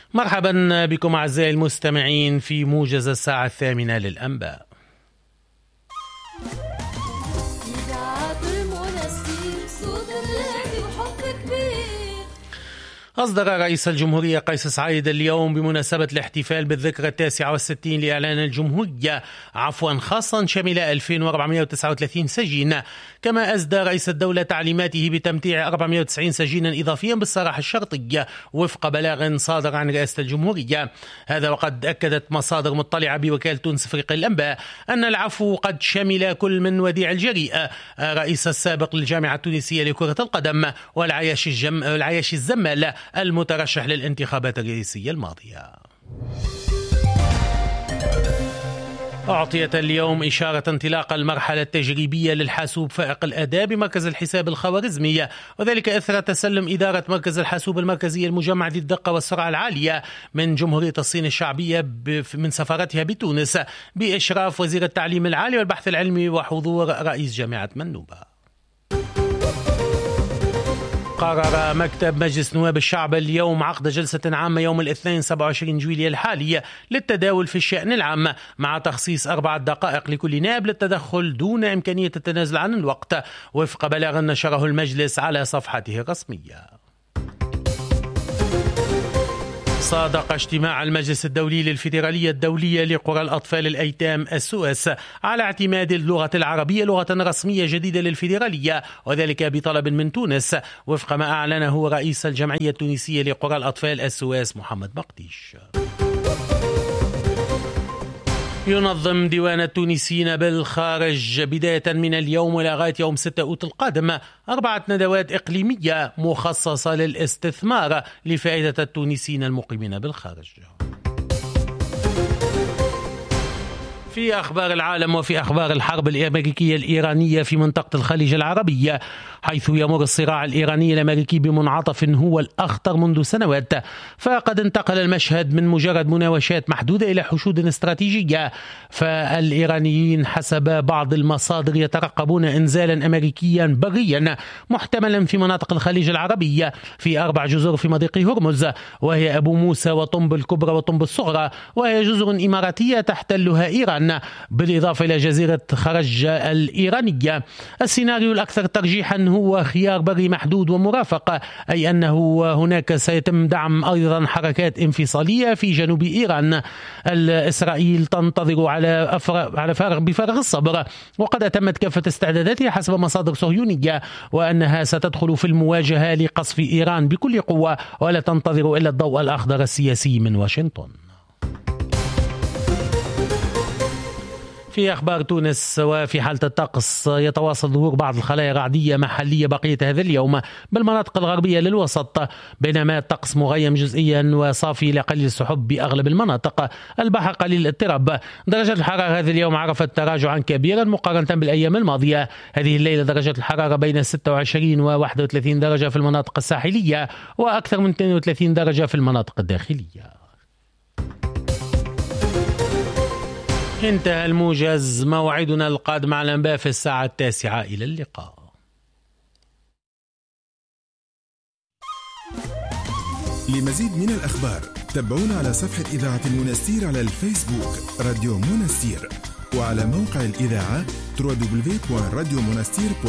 مرحبا بكم أعزائي المستمعين في موجز الساعة 8 للأنباء. أصدر رئيس الجمهورية قيس سعيد اليوم بمناسبة الاحتفال بالذكرى 69 لإعلان الجمهورية عفوا خاصا شمل 2439 سجين. كما أسدى رئيس الدولة تعليماته بتمتيع 490 سجينا إضافيا بالسراح الشرطي وفق بلاغ صادر عن رئاسة الجمهورية. هذا وقد أكدت مصادر مطلعة بوكالة تونس أفريقيا الأنباء أن العفو قد شمل كل من وديع الجريء رئيس السابق للجامعة التونسية لكرة القدم والعياشي الزمال المترشح للانتخابات الرئاسية الماضية. أعطيت اليوم إشارة انطلاق المرحلة التجريبية للحاسوب فائق الأداء بمركز الحساب الخوارزمي، وذلك إثر تسلم إدارة مركز الحاسوب المركزي المجمع ذي الدقة والسرعة العالية من جمهورية الصين الشعبية من سفارتها بتونس بإشراف وزير التعليم العالي والبحث العلمي وحضور رئيس جامعة منوبة. قرر مكتب مجلس نواب الشعب اليوم عقد جلسة عامة يوم الاثنين 27 جويلية الحالي للتداول في الشأن العام، مع تخصيص 4 دقائق لكل نائب للتدخل دون إمكانية التنازل عن الوقت وفق بلاغ نشره المجلس على صفحته الرسمية. صادق اجتماع المجلس الدولي للفيدرالية الدولية لقرى الأطفال الأيتام SOS على اعتماد اللغة العربية لغة رسمية جديدة للفيدرالية، وذلك بطلب من تونس وفق ما أعلنه رئيس الجمعية التونسية لقرى الأطفال SOS محمد مقديش. ينظم ديوان التونسيين بالخارج بداية من اليوم ولغاية يوم 6 أوت القادم 4 ندوات إقليمية مخصصة للاستثمار لفائدة التونسيين المقيمين بالخارج. في أخبار العالم وفي أخبار الحرب الأمريكية الإيرانية في منطقة الخليج العربية، حيث يمر الصراع الإيراني الأمريكي بمنعطف هو الأخطر منذ سنوات، فقد انتقل المشهد من مجرد مناوشات محدودة إلى حشود استراتيجية. فالإيرانيين حسب بعض المصادر يترقبون إنزالا أمريكيا بريا محتملا في مناطق الخليج العربية في 4 جزر في مضيق هرمز، وهي أبو موسى وطنب الكبرى وطنب الصغرى، وهي جزر إماراتية تحتلها إيران بالإضافة إلى جزيرة خرج الإيرانية. السيناريو الأكثر ترجيحا هو خيار بري محدود ومرافق، أي أنه هناك سيتم دعم أيضا حركات انفصالية في جنوب إيران. إسرائيل تنتظر بفارغ الصبر، وقد أتمت كافة استعداداتها حسب مصادر صهيونية، وأنها ستدخل في المواجهة لقصف إيران بكل قوة ولا تنتظر إلا الضوء الأخضر السياسي من واشنطن. في أخبار تونس وفي حالة الطقس، يتواصل ظهور بعض الخلايا رعدية محلية بقية هذا اليوم بالمناطق الغربية للوسط، بينما الطقس مغيم جزئيا وصافي لقليل السحب بأغلب المناطق. البحر قليل الاضطراب. درجة الحرارة هذا اليوم عرفت تراجعا كبيرا مقارنة بالأيام الماضية. هذه الليلة درجة الحرارة بين 26 و 31 درجة في المناطق الساحلية، وأكثر من 32 درجة في المناطق الداخلية. انتهى الموجز. موعدنا القادم على الأنباء في الساعة 9. إلى اللقاء. لمزيد من الأخبار تابعونا على صفحة إذاعة المنستير على الفيسبوك راديو منستير، وعلى موقع الإذاعة www.radiomonastir.com.